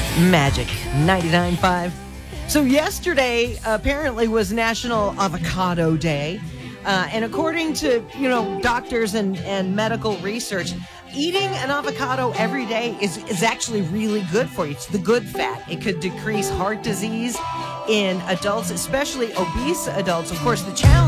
Magic 99.5. So yesterday apparently was National Avocado Day. And according to, doctors and medical research, eating an avocado every day is actually really good for you. It's the good fat. It could decrease heart disease in adults, especially obese adults. Of course, the challenge